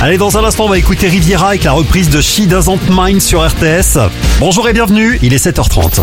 Allez, dans un instant, on va écouter Riviera avec la reprise de She Doesn't Mind sur RTS. Bonjour et bienvenue, il est 7h30.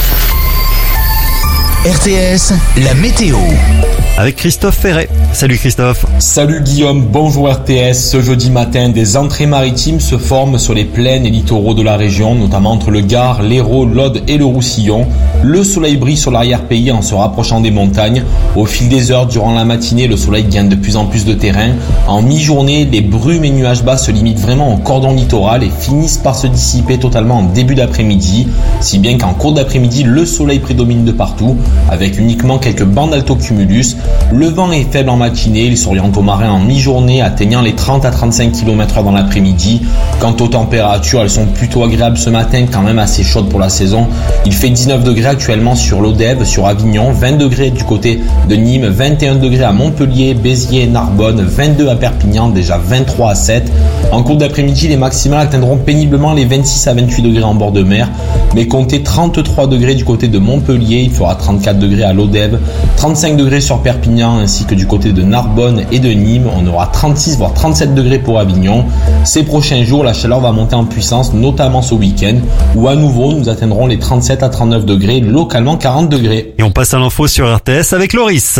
RTS, la météo. Avec Christophe Ferret. Salut Christophe. Salut Guillaume, bonjour RTS. Ce jeudi matin, des entrées maritimes se forment sur les plaines et littoraux de la région, notamment entre le Gard, l'Hérault, l'Aude et le Roussillon. Le soleil brille sur l'arrière-pays en se rapprochant des montagnes. Au fil des heures, durant la matinée, le soleil gagne de plus en plus de terrain. En mi-journée, les brumes et nuages bas se limitent vraiment au cordon littoral et finissent par se dissiper totalement en début d'après-midi. Si bien qu'en cours d'après-midi, le soleil prédomine de partout, avec uniquement quelques bancs d'altocumulus. Le vent est faible en matinée, il s'oriente au marin en mi-journée, atteignant les 30 à 35 km/h dans l'après-midi. Quant aux températures, elles sont plutôt agréables ce matin, quand même assez chaudes pour la saison. Il fait 19 degrés actuellement sur l'Odève, sur Avignon, 20 degrés du côté de Nîmes, 21 degrés à Montpellier, Béziers, Narbonne, 22 à Perpignan, déjà 23 à 7. En cours d'après-midi, les maximales atteindront péniblement les 26 à 28 degrés en bord de mer, mais comptez 33 degrés du côté de Montpellier, il fera 34 degrés à l'Odève, 35 degrés sur Perpignan ainsi que du côté de Narbonne et de Nîmes. On aura 36 voire 37 degrés pour Avignon. Ces prochains jours, la chaleur va monter en puissance, notamment ce week-end, où à nouveau nous atteindrons les 37 à 39 degrés, localement 40 degrés. Et on passe à l'info sur RTS avec Loris.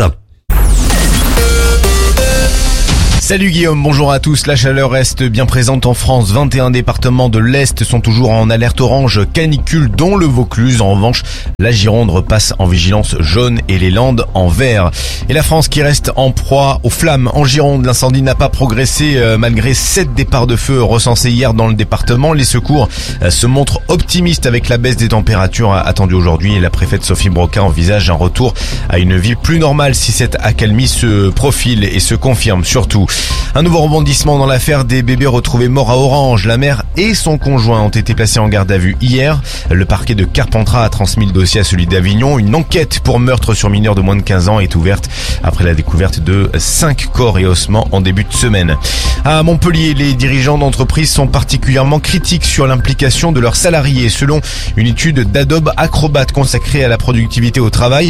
Salut Guillaume, bonjour à tous. La chaleur reste bien présente en France. 21 départements de l'Est sont toujours en alerte orange canicule, dont le Vaucluse. En revanche, la Gironde repasse en vigilance jaune et les Landes en vert. Et la France qui reste en proie aux flammes. En Gironde, l'incendie n'a pas progressé malgré 7 départs de feu recensés hier dans le département. Les secours se montrent optimistes avec la baisse des températures attendues aujourd'hui. Et la préfète Sophie Broca envisage un retour à une vie plus normale si cette accalmie se profile et se confirme surtout. Un nouveau rebondissement dans l'affaire des bébés retrouvés morts à Orange. La mère et son conjoint ont été placés en garde à vue hier. Le parquet de Carpentras a transmis le dossier à celui d'Avignon. Une enquête pour meurtre sur mineur de moins de 15 ans est ouverte après la découverte de 5 corps et ossements en début de semaine. À Montpellier, les dirigeants d'entreprises sont particulièrement critiques sur l'implication de leurs salariés. Selon une étude d'Adobe Acrobat consacrée à la productivité au travail,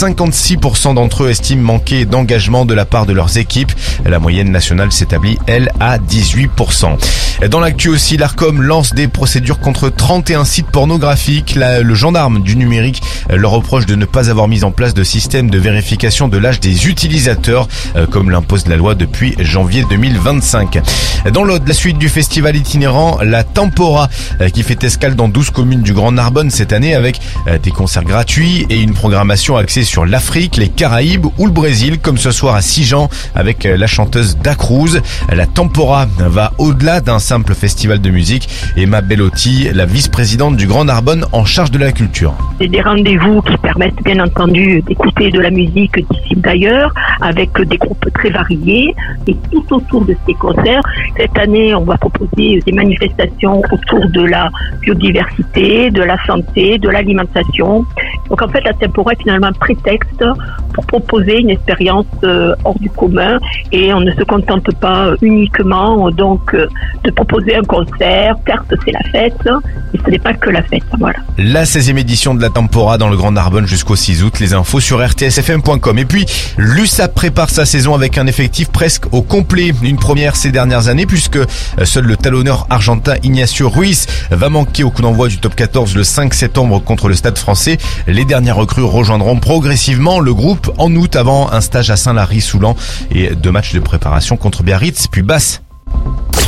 56% d'entre eux estiment manquer d'engagement de la part de leurs équipes. La moyenne nationale s'établit, elle, à 18%. Dans l'actu aussi, l'Arcom lance des procédures contre 31 sites pornographiques. Le gendarme du numérique leur reproche de ne pas avoir mis en place de système de vérification de l'âge des utilisateurs, comme l'impose la loi depuis janvier 2025. Dans l'Aude, la suite du festival itinérant La Tempora, qui fait escale dans 12 communes du Grand Narbonne cette année avec des concerts gratuits et une programmation axée sur l'Afrique, les Caraïbes ou le Brésil, comme ce soir à Sijan avec la chanteuse Dacruz. La Tempora va au-delà d'un simple festival de musique. Emma Bellotti, la vice-présidente du Grand Narbonne en charge de la culture. C'est des rendez-vous qui permettent bien entendu d'écouter de la musique d'ici ou d'ailleurs, avec des groupes très variés. Et tout autour de ces concerts, cette année, on va proposer des manifestations autour de la biodiversité, de la santé, de l'alimentation. Donc en fait, la Tempora est finalement un prétexte pour proposer une expérience hors du commun, et on ne se contente pas uniquement donc de proposer un concert. Certes, c'est la fête, mais ce n'est pas que la fête. Voilà. La 16e édition de la Tempora dans le Grand Narbonne jusqu'au 6 août. Les infos sur rtsfm.com. Et puis, l'USAP prépare sa saison avec un effectif presque au complet. Une première ces dernières années puisque seul le talonneur argentin Ignacio Ruiz va manquer au coup d'envoi du top 14 le 5 septembre contre le Stade Français. Les dernières recrues rejoindront progressivement le groupe en août avant un stage à Saint-Lary-Soulan et 2 matchs de préparation contre Biarritz puis Basse.